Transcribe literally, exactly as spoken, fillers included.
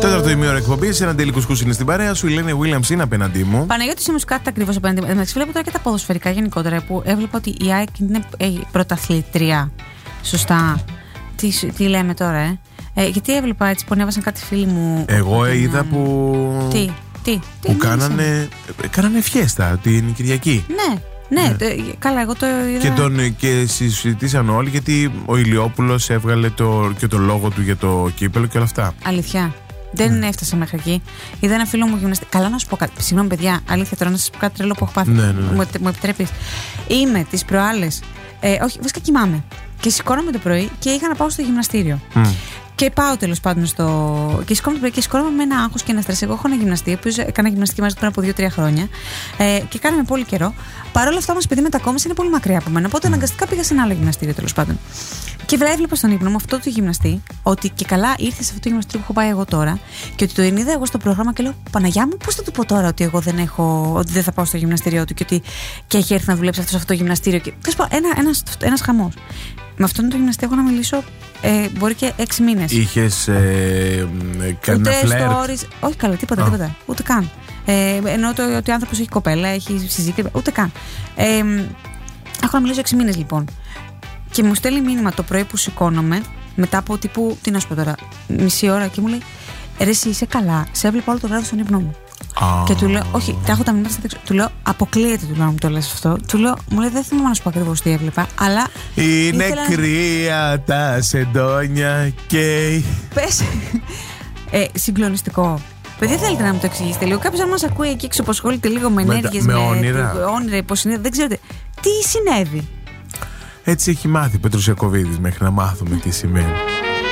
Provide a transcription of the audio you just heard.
Τέταρτο ημίωρο εκπομπή, έναν τελικό κουσκούς είναι στην παρέα σου. Η Ελένη Williams είναι απέναντί μου. Παναγιώτη Σίμους, κάτι ακριβώς απέναντί μου. Εντάξει, βλέπω τώρα και τα ποδοσφαιρικά γενικότερα που έβλεπα ότι η ΑΕΚ είναι ε, πρωταθλήτρια. Σωστά. Τι, τι λέμε τώρα, ε? ε γιατί έβλεπα έτσι που ανέβασαν κάτι φίλοι μου. Εγώ ε, είδα που. Τι, τι, που τι, κάνανε, κάνανε φιέστα την Κυριακή. Ναι. Ναι, ναι. Το, καλά, εγώ το είδα. Και, τον, και συζητήσαν όλοι γιατί ο Ηλιόπουλος έβγαλε το, και το λόγο του για το κύπελο και όλα αυτά. Αλήθεια. Δεν ναι. έφτασα μέχρι εκεί. Είδα ένα φίλο μου γυμναστή. Καλά, να σου πω κάτι. Συγγνώμη, παιδιά, αλήθεια τώρα να σα πω κάτι τρελό που έχω πάθει. Ναι, ναι, ναι. Μου, μου επιτρέπει. Είμαι τις προάλλες. Ε, όχι, βασικά κοιμάμαι. Και σηκώνομαι το πρωί και είχα να πάω στο γυμναστήριο. Mm. Και πάω τέλος πάντων στο. Και σηκώνομαι το πρωί και σηκώνομαι με ένα άγχος και ένα στρες. Εγώ έχω ένα γυμναστή, ο οποίος έκανα γυμναστική μαζί πριν από δύο τρία χρόνια. Ε, και κάναμε πολύ καιρό. Παρ' όλα αυτά όμως, επειδή μετακόμισε είναι πολύ μακριά από μένα. Οπότε mm. αναγκαστικά πήγα σε ένα άλλο γυμναστήριο τέλος πάντων. Και έβλεπα στον ύπνο μου αυτό το γυμναστή, ότι και καλά ήρθε σε αυτό το γυμναστήριο που έχω πάει εγώ τώρα, και ότι το είδα εγώ στο πρόγραμμα και λέω: Παναγιά μου, πώς θα του πω τώρα ότι εγώ δεν έχω, ότι δεν θα πάω στο γυμναστήριό του και ότι και έχει έρθει να δουλέψει αυτό σε αυτό το γυμναστήριο. Και τέλος πάντων, ένα, ένας, ένας χαμός. Με αυτόν τον γυμναστή έχω να μιλήσω ε, μπορεί και έξι μήνες. Είχες ε, κανένα φλερτ? Stories, όχι καλά, τίποτα, oh. τίποτα. Ούτε καν. Ε, ενώ το, ότι ο άνθρωπος έχει κοπέλα, έχει συζύγει, ούτε καν. Ε, έχω να μιλήσω έξι μήνες λοιπόν. Και μου στέλνει μήνυμα το πρωί που σηκώνομαι, μετά από τύπου, τι να σου πω τώρα, μισή ώρα, και μου λέει: ρε, εσύ είσαι καλά, σε έβλεπα όλο το βράδυ στον ύπνο μου. Oh. Και του λέω: όχι, τα έχω τα μηνύματα στα. Του λέω: αποκλείεται, του λέω, να μου το λες αυτό. Του λέω: μου λέει, δεν θυμάμαι να σου πω ακριβώς τι έβλεπα, αλλά. Είναι ήθελα... κρύα τα σεντόνια και. Πες. ε, συγκλονιστικό. Παιδιά, θέλετε να μου το εξηγήσετε λίγο? Κάποιος αν μας ακούει εκεί έξω που ασχολείται λίγο με ενέργειες, με, με όνειρα, όνειρα υποσυνείδητα, δεν ξέρετε τι συνέβη. Έτσι έχει μάθει ο Πέτρος Ιακωβίδης μέχρι να μάθουμε τι σημαίνει.